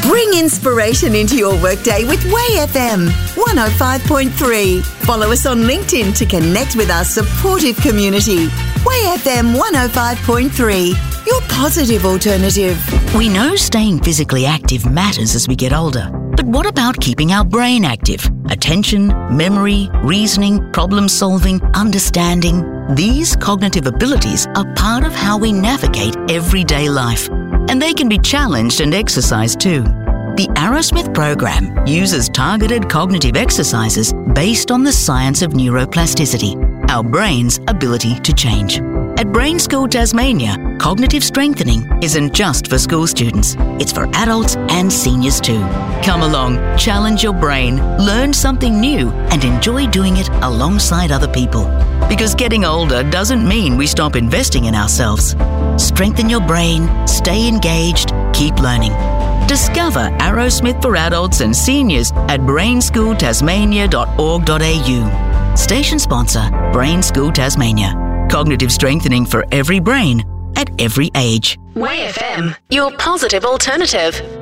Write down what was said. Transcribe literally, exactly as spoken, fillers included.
Bring inspiration into your workday with Way F M one oh five point three. Follow us on LinkedIn to connect with our supportive community. Way F M one oh five point three, your positive alternative. We know staying physically active matters as we get older, but what about keeping our brain active? Attention, memory, reasoning, problem solving, understanding. These cognitive abilities are part of how we navigate everyday life, and they can be challenged and exercised too. The Arrowsmith program uses targeted cognitive exercises based on the science of neuroplasticity, our brain's ability to change. At Brain School Tasmania, cognitive strengthening isn't just for school students. It's for adults and seniors too. Come along, challenge your brain, learn something new, and enjoy doing it alongside other people. Because getting older doesn't mean we stop investing in ourselves. Strengthen your brain, stay engaged, keep learning. Discover Arrowsmith for adults and seniors at brain school tasmania dot org dot a u. Station sponsor, Brain School Tasmania. Cognitive strengthening for every brain at every age. Way F M, your positive alternative.